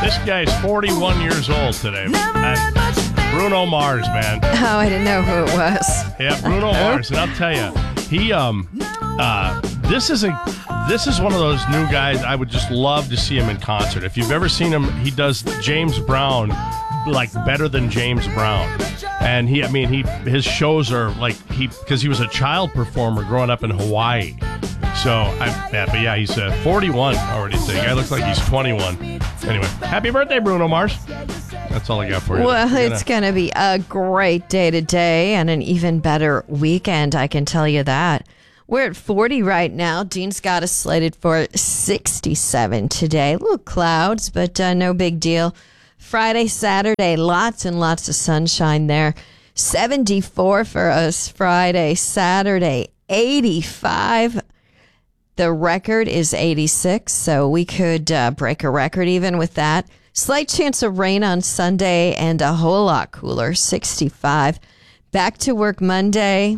This guy's 41 years old today. Bruno Mars, man. Oh, I didn't know who it was. Yeah, Bruno Mars. And I'll tell you, this is one of those new guys I would just love to see him in concert. If you've ever seen him, he does James Brown like better than James Brown. And his shows are like because he was a child performer growing up in Hawaii. So, he's 41 already. The guy looks like he's 21. Anyway, happy birthday, Bruno Mars. That's all I got for you. Well, it's going to be a great day today and an even better weekend, I can tell you that. We're at 40 right now. Dean's got us slated for 67 today. Little clouds, but no big deal. Friday, Saturday, lots and lots of sunshine there. 74 for us Friday, Saturday, 85. The record is 86, so we could break a record even with that. Slight chance of rain on Sunday and a whole lot cooler, 65. Back to work Monday,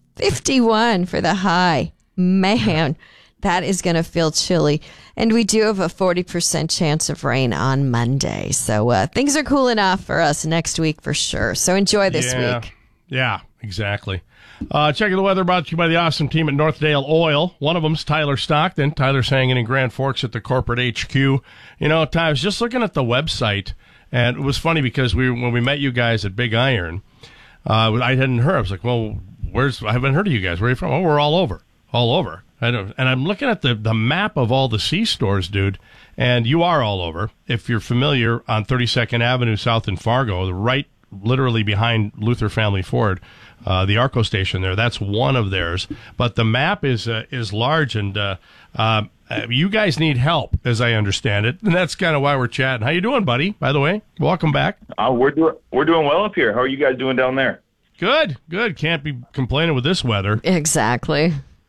51 for the high. Man, that is going to feel chilly. And we do have a 40% chance of rain on Monday. So things are cooling off for us next week for sure. So enjoy this week. Yeah, exactly. Checking the weather brought to you by the awesome team at Northdale Oil. One of them's Tyler Stockton. Tyler's hanging in Grand Forks at the corporate HQ. You know, I was just looking at the website, and it was funny because when we met you guys at Big Iron, I hadn't heard. I was like, well, I haven't heard of you guys. Where are you from? Oh, we're all over. And I'm looking at the map of all the C-stores, dude, and you are all over. If you're familiar, on 32nd Avenue South in Fargo, right literally behind Luther Family Ford, the Arco station there, that's one of theirs. But the map is large, and you guys need help, as I understand it, and that's kind of why we're chatting. How you doing, buddy? By the way, welcome back. We're doing well up here. How are you guys doing down there? Good. Can't be complaining with this weather. Exactly.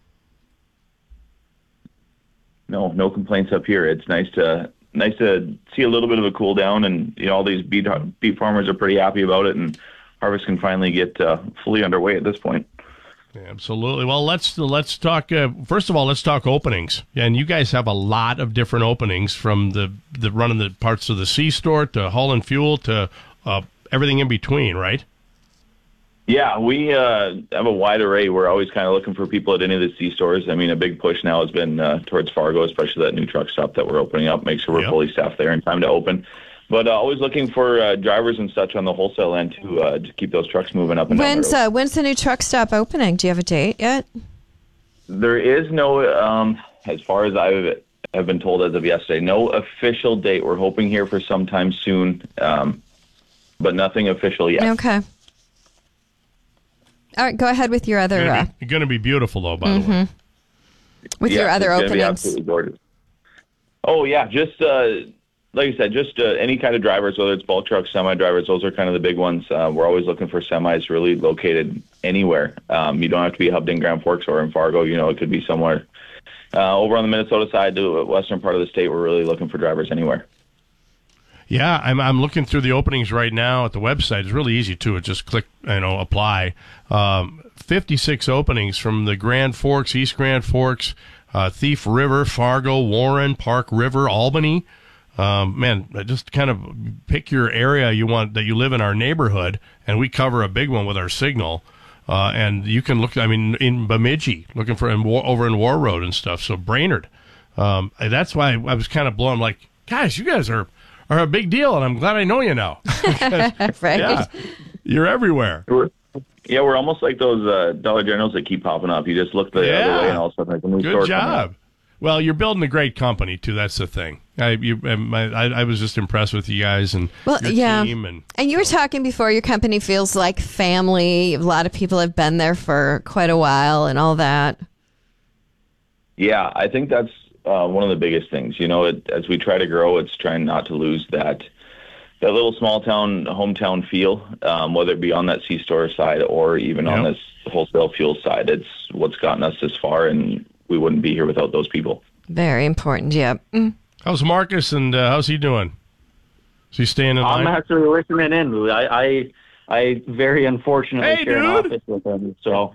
No complaints up here. It's nice to see a little bit of a cool down, and all these beef farmers are pretty happy about it, and harvest can finally get fully underway at this point. Yeah, absolutely. Well, let's talk. First of all, let's talk openings. And you guys have a lot of different openings, from the running the parts of the C-store to hauling fuel to everything in between, right? Yeah, we have a wide array. We're always kind of looking for people at any of the C-stores. I mean, a big push now has been towards Fargo, especially that new truck stop that we're opening up. Make sure we're fully staffed there in time to open. But always looking for drivers and such on the wholesale end to keep those trucks moving up and down the road. When's the new truck stop opening? Do you have a date yet? There is no, as far as I have been told as of yesterday, no official date. We're hoping here for sometime soon, but nothing official yet. Okay. All right, go ahead with your other... It's going to be beautiful, though, by the way. With your other openings. Be absolutely gorgeous. Oh, yeah, just... like I said, just any kind of drivers, whether it's bulk trucks, semi-drivers, those are kind of the big ones. We're always looking for semis really located anywhere. You don't have to be hubbed in Grand Forks or in Fargo. It could be somewhere over on the Minnesota side to the western part of the state. We're really looking for drivers anywhere. Yeah, I'm looking through the openings right now at the website. It's really easy, too. Just click, apply. 56 openings from the Grand Forks, East Grand Forks, Thief River, Fargo, Warren, Park River, Albany. Man, just kind of pick your area you want, that you live in our neighborhood, and we cover a big one with our signal. And you can look, in Bemidji, looking for over in War Road and stuff. So Brainerd. That's why I was kind of blown, like, guys, you guys are a big deal, and I'm glad I know you now. Right. Yeah, you're everywhere. We're almost like those Dollar Generals that keep popping up. You just look the other way, and all of a sudden, like a new store. Good job. Well, you're building a great company too. That's the thing. I was just impressed with you guys and your team. And you were talking before. Your company feels like family. A lot of people have been there for quite a while, and all that. Yeah, I think that's one of the biggest things. As we try to grow, it's trying not to lose that little small town, hometown feel, whether it be on that C-store side or even on this wholesale fuel side. It's what's gotten us this far, and we wouldn't be here without those people. Very important, yeah. How's Marcus, and how's he doing? Is he staying in line? I'm actually listening in. I very unfortunately share an office with him. So,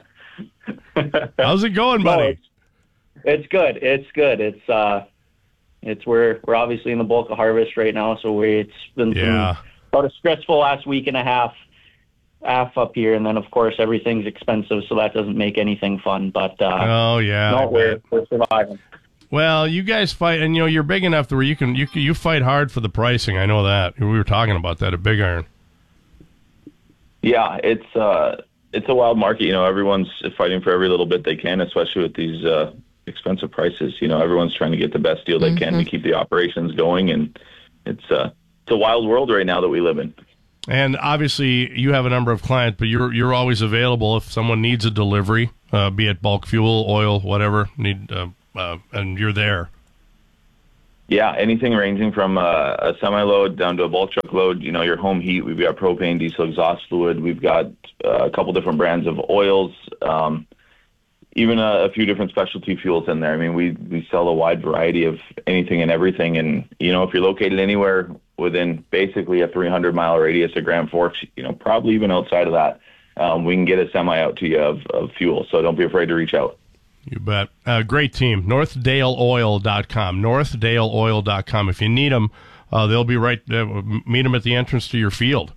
how's it going, buddy? It's good. It's We're obviously in the bulk of harvest right now, so it's been about a stressful last week and a half up here, and then of course everything's expensive, so that doesn't make anything fun. But we're surviving. Well, you guys fight, and you're big enough to where you fight hard for the pricing. I know that we were talking about that at Big Iron. Yeah, it's a wild market. Everyone's fighting for every little bit they can, especially with these expensive prices. Everyone's trying to get the best deal they can to keep the operations going, and it's a wild world right now that we live in. And obviously, you have a number of clients, but you're always available if someone needs a delivery, be it bulk fuel, oil, whatever. And you're there. Yeah, anything ranging from a semi-load down to a bulk truck load. Your home heat. We've got propane, diesel exhaust fluid. We've got a couple different brands of oils. Even a few different specialty fuels in there. I mean, we sell a wide variety of anything and everything. And if you're located anywhere within basically a 300-mile radius of Grand Forks, probably even outside of that, we can get a semi out to you of fuel. So don't be afraid to reach out. You bet. Great team. NorthdaleOil.com. NorthdaleOil.com. If you need them, they'll be right. Meet them at the entrance to your field.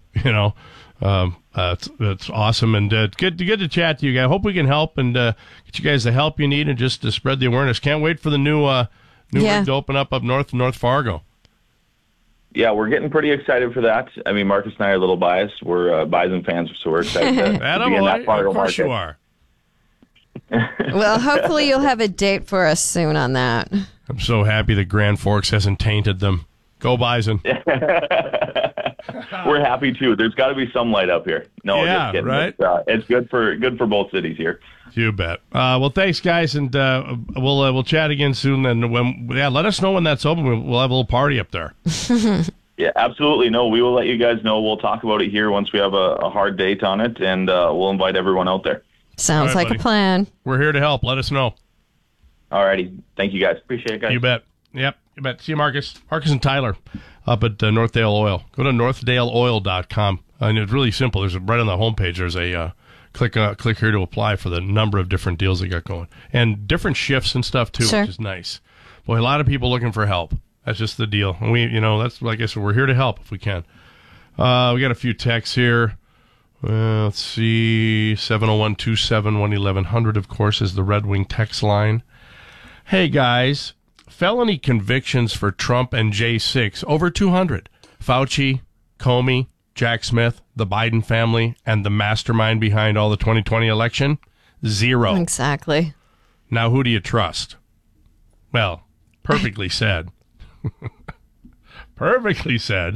It's awesome, and good to chat to you guys. Hope we can help and get you guys the help you need and just to spread the awareness. Can't wait for the new rig to open up north in North Fargo. Yeah, we're getting pretty excited for that. I mean, Marcus and I are a little biased. We're Bison fans, so we're excited to be in that Fargo of course market. You are. Well, hopefully you'll have a date for us soon on that. I'm so happy that Grand Forks hasn't tainted them. Go Bison. We're happy too. There's got to be some light up here. No, just kidding. Right? It's good for both cities here. You bet. Well, thanks, guys, and we'll chat again soon. And let us know when that's open. We'll have a little party up there. Yeah, absolutely. No, we will let you guys know. We'll talk about it here once we have a hard date on it, and we'll invite everyone out there. Sounds like buddy. a plan. We're here to help. Let us know. All righty. Thank you, guys. Appreciate it, guys. You bet. Yep, you bet. See you, Marcus. Marcus and Tyler up at Northdale Oil. Go to NorthdaleOil.com. And it's really simple. There's right on the homepage. There's a click here to apply for the number of different deals they got going. And different shifts and stuff, too, which is nice. Boy, a lot of people looking for help. That's just the deal. And that's like I said, we're here to help if we can. We got a few texts here. Let's see. 701-271-1100, of course, is the Red Wing text line. Hey, guys. Felony convictions for Trump and J6, over 200. Fauci, Comey, Jack Smith, the Biden family, and the mastermind behind all the 2020 election, 0. Exactly. Now, who do you trust? Well, perfectly said. Perfectly said.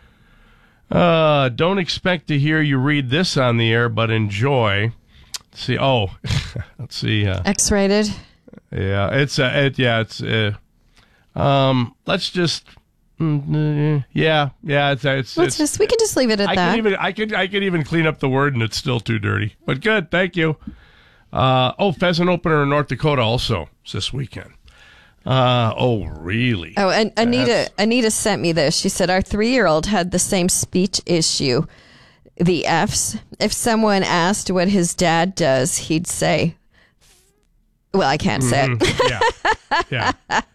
Don't expect to hear you read this on the air, but enjoy. Let's see. Oh, let's see. X-rated. Yeah, it's let's just it's we can just leave it at that. I could even clean up the word and it's still too dirty. But good, thank you. Pheasant opener in North Dakota also this weekend. Oh, really? Oh, and Anita sent me this. She said our 3-year-old had the same speech issue, the F's. If someone asked what his dad does, he'd say, well, I can't say it. Yeah.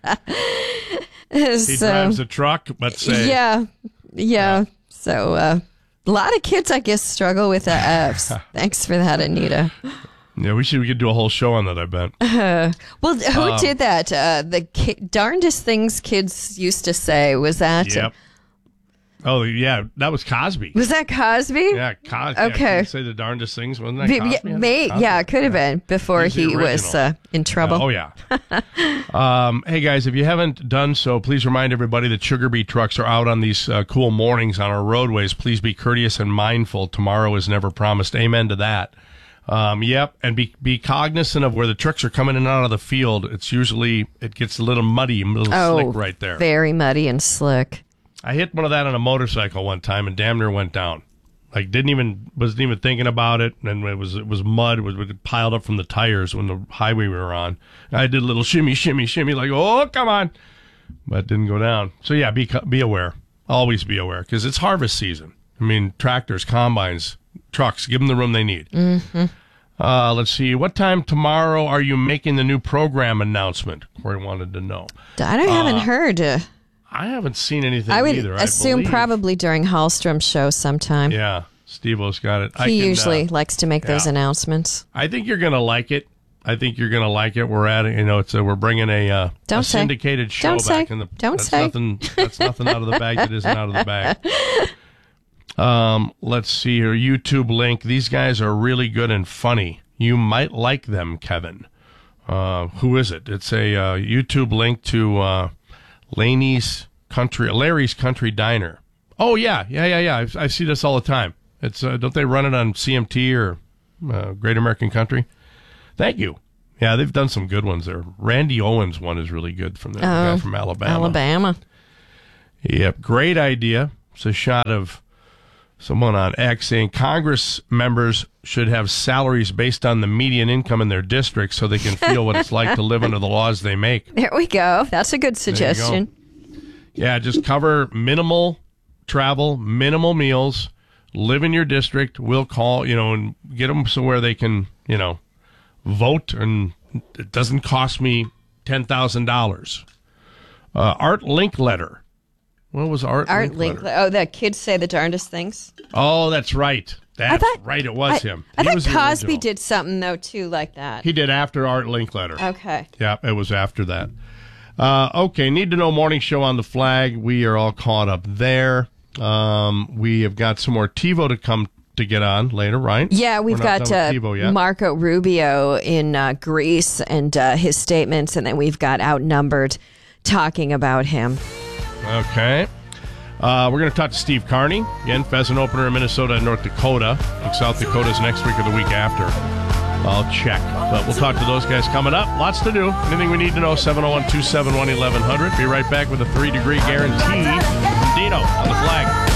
He drives a truck, but say. Yeah. So a lot of kids, I guess, struggle with the F's. Thanks for that, Anita. Yeah, we could do a whole show on that, I bet. Well, who did that? The darndest things kids used to say. Was that? Yep. Oh, yeah, that was Cosby. Was that Cosby? Yeah, Cosby. Okay. Yeah, say the darndest things, wasn't that Cosby? It could have been before he was in trouble. Oh, yeah. Hey, guys, if you haven't done so, please remind everybody that Sugar Beet trucks are out on these cool mornings on our roadways. Please be courteous and mindful. Tomorrow is never promised. Amen to that. Yep, and be cognizant of where the trucks are coming in and out of the field. It gets a little muddy, a little slick right there. Very muddy and slick. I hit one of that on a motorcycle one time and damn near went down. Like wasn't even thinking about it, and it was mud. It was piled up from the tires when the highway we were on. I did a little shimmy, like, oh, come on, but it didn't go down. So yeah, be aware. Always be aware because it's harvest season. I mean, tractors, combines, trucks, give them the room they need. Mm-hmm. Let's see. What time tomorrow are you making the new program announcement? Corey wanted to know. I haven't heard. I haven't seen anything I would either. assume probably during Hallstrom's show sometime. Yeah, Steve-O's got it. He usually likes to make those announcements. I think you're going to like it. We're at it. We're bringing a syndicated show back in the. That's nothing out of the bag that isn't out of the bag. Let's see here. YouTube link. These guys are really good and funny. You might like them, Kevin. Who is it? It's a YouTube link to Larry's Country Diner. Oh yeah. I see this all the time. It's don't they run it on CMT or Great American Country? Thank you. Yeah, they've done some good ones there. Randy Owens one is really good from the guy from Alabama. Yep, great idea. It's a shot of someone on X saying Congress members should have salaries based on the median income in their district so they can feel what it's like to live under the laws they make. There we go. That's a good suggestion. Yeah, just cover minimal travel, minimal meals, live in your district. We'll call, and get them somewhere they can, vote, and it doesn't cost me $10,000. Art Linkletter. What was Art Linkletter? Oh, the kids say the darndest things. Oh, that's right. It was him. I thought Cosby did something, though, too, like that. He did after Art Linkletter. Okay. Yeah, it was after that. Okay, Need to Know Morning Show on the Flag. We are all caught up there. We have got some more TiVo to get on later, right? Yeah, we've got Marco Rubio in Greece and his statements, and then we've got Outnumbered talking about him. Okay. We're going to talk to Steve Carney. Again, pheasant opener in Minnesota and North Dakota. I think South Dakota's next week or the week after. I'll check. But we'll talk to those guys coming up. Lots to do. Anything we need to know, 701-271-1100. Be right back with a 3-degree guarantee.